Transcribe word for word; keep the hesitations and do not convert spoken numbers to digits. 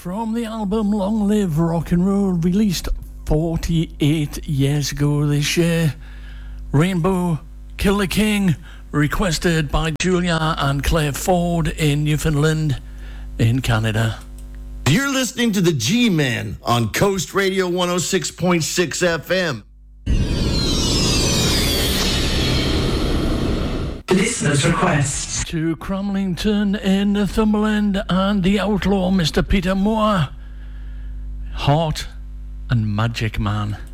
From the album Long Live Rock and Roll, released forty-eight years ago this year, Rainbow, Kill the King, requested by Julia and Claire Ford in Newfoundland, in Canada. You're listening to the G-Man on Coast Radio one oh six point six F M. Listener's request. To Cramlington in Northumberland and the outlaw Mister Peter Moore, Heart and Magic Man.